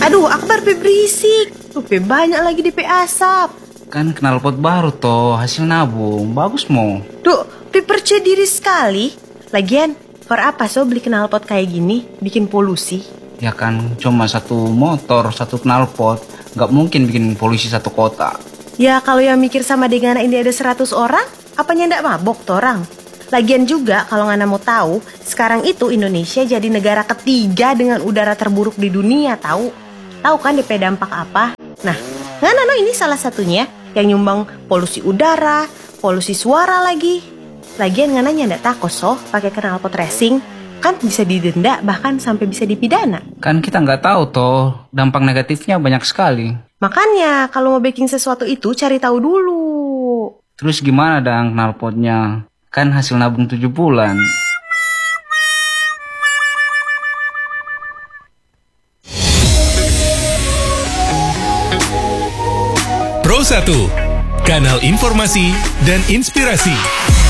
Aduh, Akbar berisik. Tuh, banyak lagi DP asap. Kan knalpot baru toh, hasil nabung. Bagus mo. Duh, percaya diri sekali. Lagian, for apa beli knalpot kayak gini? Bikin polusi. Ya kan, cuma satu motor, satu knalpot. Gak mungkin bikin polusi satu kota. Ya, kalau yang mikir sama dengan ini ada 100 orang, apanya ndak mabok toh orang? Lagian juga, kalau Ngana mau tahu, sekarang itu Indonesia jadi negara ketiga dengan udara terburuk di dunia, tahu? Tahu kan DP dampak apa? Nah, Ngana ini salah satunya yang nyumbang polusi udara, polusi suara lagi. Lagian Ngana ndak takut pakai knalpot racing, kan bisa didenda bahkan sampai bisa dipidana. Kan kita nggak tahu toh, dampak negatifnya banyak sekali. Makanya kalau mau baking sesuatu itu cari tahu dulu. Terus gimana dang knalpotnya? Kan hasil nabung 7 bulan. Pro 1, kanal informasi dan inspirasi.